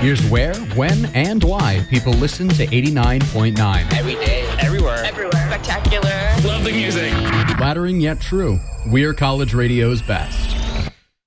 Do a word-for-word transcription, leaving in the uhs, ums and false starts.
Here's where, when, and why people listen to eighty-nine point nine. Every day. Everywhere. Everywhere. Spectacular. Love the music. Flattering yet true. We're college radio's best.